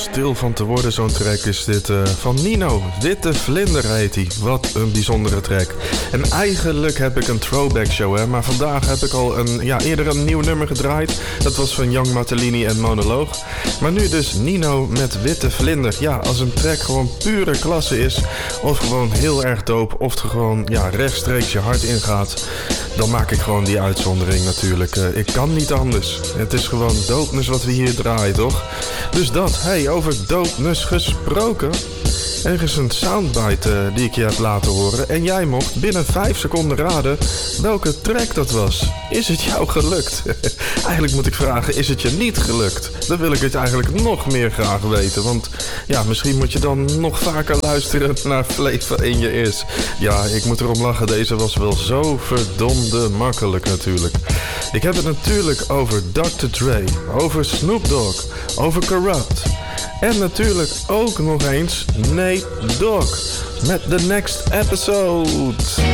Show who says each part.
Speaker 1: stil van te worden, zo'n track is dit van Nino. Witte Vlinder heet hij. Wat een bijzondere track. En eigenlijk heb ik een throwback show, hè. Maar vandaag heb ik al eerder een nieuw nummer gedraaid. Dat was van Young Martellini en Monoloog. Maar nu dus Nino met Witte Vlinder. Ja, als een track gewoon pure klasse is, of gewoon heel erg dope, of er gewoon rechtstreeks je hart ingaat, dan maak ik gewoon die uitzondering natuurlijk. Ik kan niet anders. Het is gewoon dopeness wat we hier draaien, toch? Dus dat, over dopeness gesproken. Er is een soundbite die ik je heb laten horen. En jij mocht binnen 5 seconden raden welke track dat was. Is het jou gelukt? Eigenlijk moet ik vragen, is het je niet gelukt? Dan wil ik het eigenlijk nog meer graag weten. Want misschien moet je dan nog vaker luisteren naar Flavor in je ears. Ja, ik moet erom lachen. Deze was wel zo verdomde makkelijk natuurlijk. Ik heb het natuurlijk over Dr. Dre, over Snoop Dogg, over Corrupt. En natuurlijk ook nog eens Nate Dogg met The Next Episode.